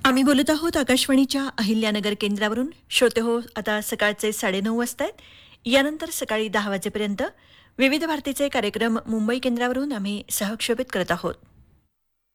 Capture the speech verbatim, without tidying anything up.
आम्ही बोलत आहोत आकाशवाणीच्या अहिल्यानगर केंद्रावरून. श्रोते हो, आता सकाळचे साडेनऊ वाजता आहेत. यानंतर सकाळी दहा वाजेपर्यंत विविध भारतीचे कार्यक्रम मुंबई केंद्रावरून आम्ही सहक्षेपित करत आहोत.